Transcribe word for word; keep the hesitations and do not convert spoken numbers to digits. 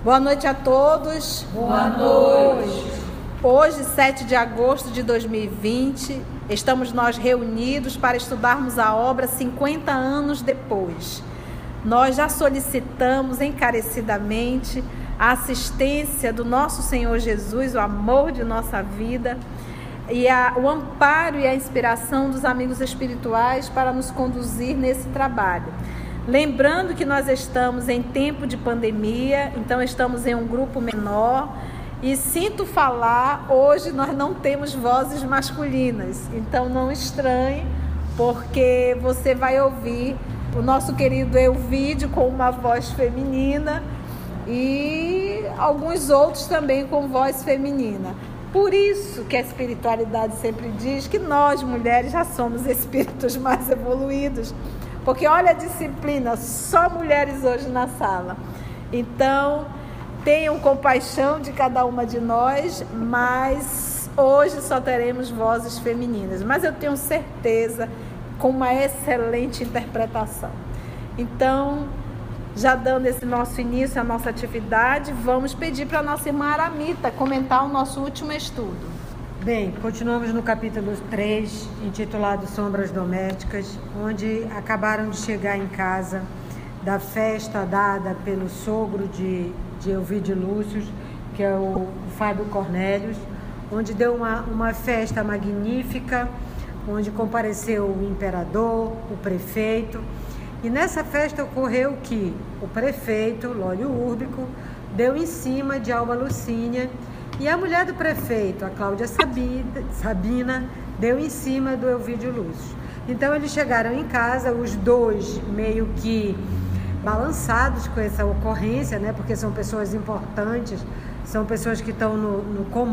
Boa noite a todos. Boa noite. Hoje, sete de agosto de dois mil e vinte, estamos nós reunidos para estudarmos a obra cinquenta anos depois. Nós já solicitamos encarecidamente a assistência do nosso Senhor Jesus, o amor de nossa vida, e a, o amparo e a inspiração dos amigos espirituais para nos conduzir nesse trabalho. Lembrando que nós estamos em tempo de pandemia, então estamos em um grupo menor, e sinto falar, hoje nós não temos vozes masculinas, então não estranhe, porque você vai ouvir o nosso querido Elvídio com uma voz feminina e alguns outros também com voz feminina. Por isso que a espiritualidade sempre diz que nós, mulheres, já somos espíritos mais evoluídos, porque olha a disciplina, só mulheres hoje na sala. Então, tenham compaixão de cada uma de nós, mas hoje só teremos vozes femininas. Mas eu tenho certeza, com uma excelente interpretação. Então, já dando esse nosso início à nossa atividade, vamos pedir para a nossa irmã Aramita comentar o nosso último estudo. Bem, continuamos no capítulo três, intitulado Sombras Domésticas, onde acabaram de chegar em casa da festa dada pelo sogro de, de Elvídio Lúcio, que é o Fábio Cornélios, onde deu uma, uma festa magnífica, onde compareceu o imperador, o prefeito, e nessa festa ocorreu que o prefeito, Lólio Úrbico, deu em cima de Alba Lucínia, e a mulher do prefeito, a Cláudia Sabina, deu em cima do Elvídio Lúcio. Então eles chegaram em casa, os dois meio que balançados com essa ocorrência, né? Porque são pessoas importantes, são pessoas que estão no, no comando